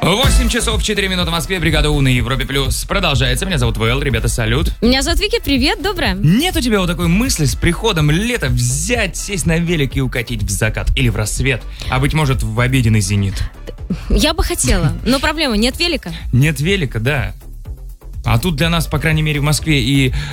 8 часов 4 минуты в Москве. Бригада У на Европе Плюс продолжается. Меня зовут Вэл. Ребята, салют. Меня зовут Вики. Привет, доброе. Нет у тебя вот такой мысли с приходом лета взять, сесть на велик и укатить в закат или в рассвет, а быть может в обеденный зенит? Я бы хотела, но проблема, нет велика. Нет велика, да. А тут для нас, по крайней мере, в Москве и